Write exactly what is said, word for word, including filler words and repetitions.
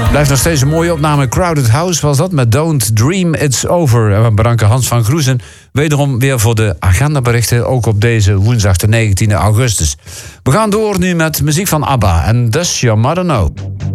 Blijft nog steeds een mooie opname. Crowded House was dat met Don't Dream It's Over. En we bedanken Hans van Groezen wederom weer voor de agendaberichten. Ook op deze woensdag de negentiende augustus. We gaan door nu met muziek van ABBA. En Does Your Mother Know?